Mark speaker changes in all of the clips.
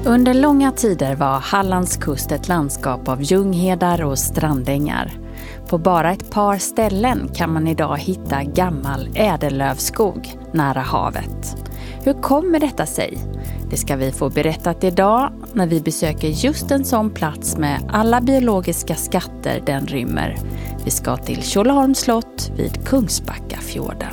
Speaker 1: Under långa tider var Hallands kust ett landskap av ljunghedar och strandängar. På bara ett par ställen kan man idag hitta gammal ädellövskog nära havet. Hur kommer detta sig? Det ska vi få berättat idag när vi besöker just en sån plats med alla biologiska skatter den rymmer. Vi ska till Tjolöholms slott vid Kungsbackafjorden.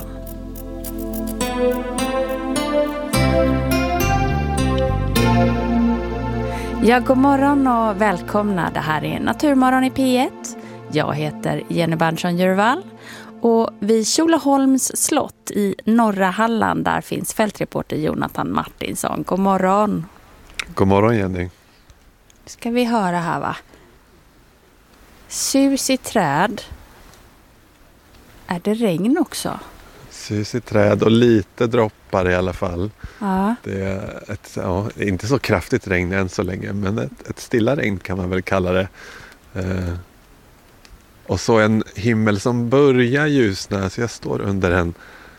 Speaker 1: Ja, god morgon och välkomna. Det här är Naturmorgon i P1. Jag heter Jenny Berntsson-Djurvall och vid Tjolöholms slott i norra Halland där finns fältreporter Jonathan Martinsson. God morgon.
Speaker 2: God morgon, Jenny.
Speaker 1: Ska vi höra här, va? Sus i träd. Är det regn också?
Speaker 2: Sus i träd och lite droppar i alla fall.
Speaker 1: Ja.
Speaker 2: Det är inte så kraftigt regn än så länge, men ett stilla regn kan man väl kalla det. Och så en himmel som börjar ljusna, så jag står under en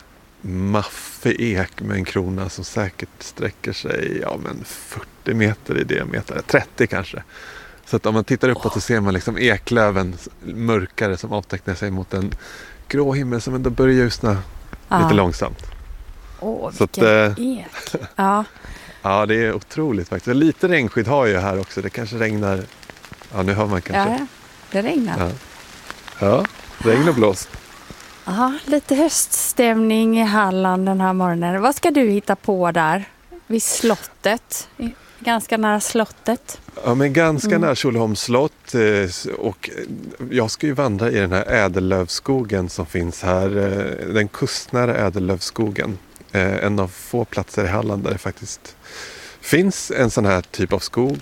Speaker 2: maffig ek med en krona som säkert sträcker sig 40 meter i diameter, 30 kanske. Så att om man tittar uppåt så ser man liksom eklöven mörkare som avtecknar sig mot en grå himmel som ändå börjar ljusna lite långsamt.
Speaker 1: Så att, ek. Ja.
Speaker 2: Ja, det är otroligt faktiskt. Lite regnskydd har jag här också. Det kanske regnar. Ja, nu hör man kanske.
Speaker 1: Ja, det regnar.
Speaker 2: Ja, regn och blåst.
Speaker 1: Ja, lite höststämning i Halland den här morgonen. Vad ska du hitta på där vid slottet? Ganska nära slottet.
Speaker 2: Ja, men ganska nära Tjolöholms slott. Och jag ska ju vandra i den här ädellövskogen som finns här. Den kustnära ädellövskogen. En av få platser i Halland där det faktiskt finns en sån här typ av skog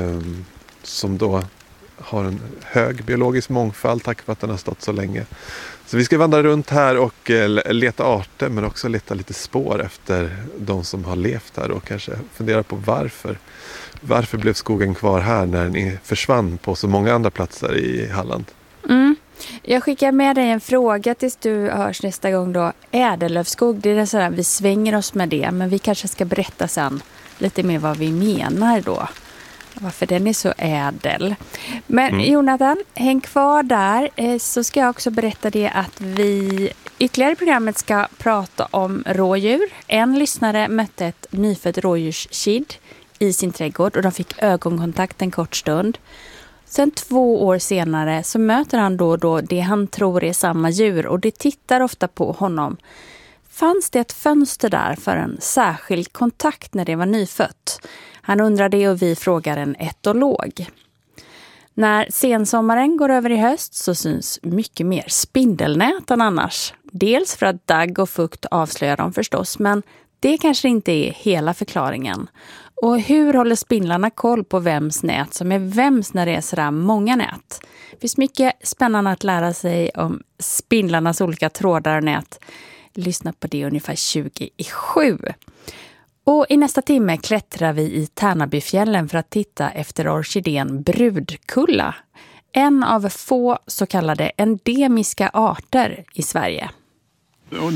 Speaker 2: som då har en hög biologisk mångfald tack vare att den har stått så länge. Så vi ska vandra runt här och leta arter, men också leta lite spår efter de som har levt här och kanske fundera på varför blev skogen kvar här när den försvann på så många andra platser i Halland.
Speaker 1: Jag skickar med dig en fråga tills du hörs nästa gång då. Ädellövskog, det är så här, vi svänger oss med det, men vi kanske ska berätta sen lite mer vad vi menar då. Varför den är så ädel. Men Jonathan, häng kvar där, så ska jag också berätta det att vi ytterligare i programmet ska prata om rådjur. En lyssnare mötte ett nyfött rådjurskid i sin trädgård och de fick ögonkontakt en kort stund. Sen 2 år senare så möter han då det han tror är samma djur och det tittar ofta på honom. Fanns det ett fönster där för en särskild kontakt när det var nyfött? Han undrar det och vi frågar en etolog. När sensommaren går över i höst så syns mycket mer spindelnät än annars. Dels för att dagg och fukt avslöjar dem förstås, men det kanske inte är hela förklaringen. Och hur håller spindlarna koll på vems nät som är vems när det är sådär många nät? Det finns mycket spännande att lära sig om spindlarnas olika trådar och nät. Lyssna på det ungefär 20:07. Och i nästa timme klättrar vi i Tärnabyfjällen för att titta efter orkidén brudkulla. En av få så kallade endemiska arter i Sverige.